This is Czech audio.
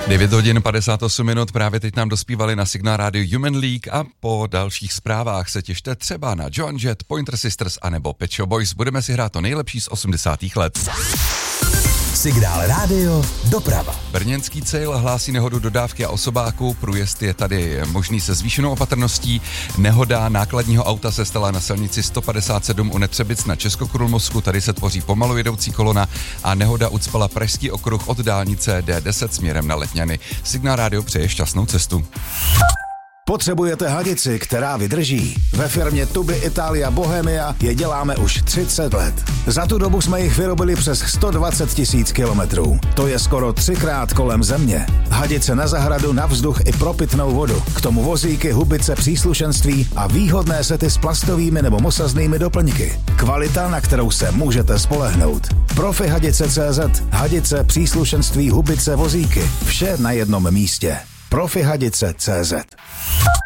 9 hodin 58 minut, právě teď nám dospívali na Signál Radio Human League a po dalších zprávách se těšte třeba na Joan Jett, Pointer Sisters anebo Pet Shop Boys. Budeme si hrát to nejlepší z 80. let. Signál Radio doprava. Brněnský Cejl hlásí nehodu dodávky a osobáku, průjezd je tady možný se zvýšenou opatrností. Nehoda nákladního auta se stala na silnici 157 u Netřebic na Českokrumlovsku, tady se tvoří pomalu jedoucí kolona a nehoda ucpala Pražský okruh od dálnice D10 směrem na Letňany. Signál Radio přeje šťastnou cestu. Potřebujete hadici, která vydrží? Ve firmě Tuby Italia Bohemia je děláme už 30 let. Za tu dobu jsme jich vyrobili přes 120 000 kilometrů. To je skoro 3krát kolem země. Hadice na zahradu, na vzduch i pro pitnou vodu. K tomu vozíky, hubice, příslušenství a výhodné sety s plastovými nebo mosaznými doplňky. Kvalita, na kterou se můžete spolehnout. Profi Hadice.cz. Hadice, příslušenství, hubice, vozíky. Vše na jednom místě. Profihadice.cz.